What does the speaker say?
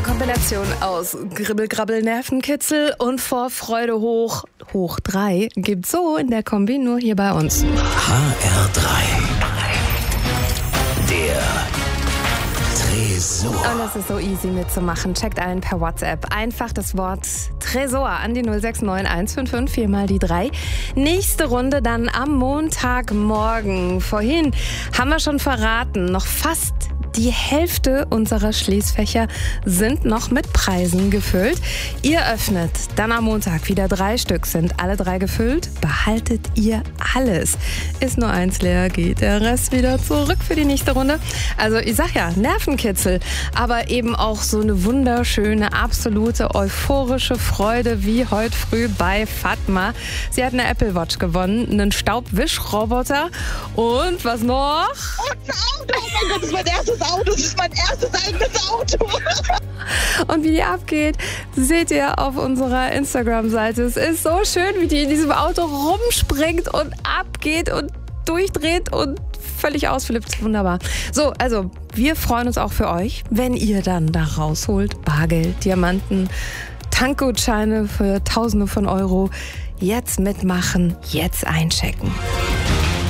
Kombination aus Gribbel, Grabbel, Nervenkitzel und Vorfreude hoch 3 gibt's so in der Kombi nur hier bei uns. HR3. Der Tresor. Und das ist so easy mitzumachen. Checkt ein per WhatsApp. Einfach das Wort Tresor an die 069 155 4 mal die 3. Nächste Runde dann am Montagmorgen. Vorhin haben wir schon verraten, noch fast die Hälfte unserer Schließfächer sind noch mit Preisen gefüllt. Ihr öffnet dann am Montag wieder 3 Stück, sind alle 3 gefüllt. Behaltet ihr alles. Ist nur 1 leer, geht der Rest wieder zurück für die nächste Runde. Also ich sag ja, Nervenkitzel, aber eben auch so eine wunderschöne, absolute euphorische Freude wie heute früh bei Fatma. Sie hat eine Apple Watch gewonnen, einen Staubwischroboter und was noch? Und ein Auto, oh mein Gott, das ist mein erstes Auto, das ist mein erstes eigenes Auto. Und wie die abgeht, seht ihr auf unserer Instagram-Seite. Es ist so schön, wie die in diesem Auto rumspringt und abgeht und durchdreht und völlig ausflippt. Wunderbar. So, also wir freuen uns auch für euch, wenn ihr dann da rausholt. Bargeld, Diamanten, Tankgutscheine für Tausende von Euro. Jetzt mitmachen, jetzt einchecken.